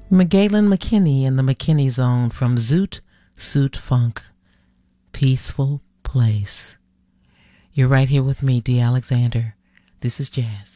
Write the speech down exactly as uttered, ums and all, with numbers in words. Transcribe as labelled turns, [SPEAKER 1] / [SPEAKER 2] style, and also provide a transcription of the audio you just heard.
[SPEAKER 1] Galen McKinney and the McKinney Zone from Zoot Suit Funk. Peaceful Place. You're right here with me, D. Alexander. This is Jazz.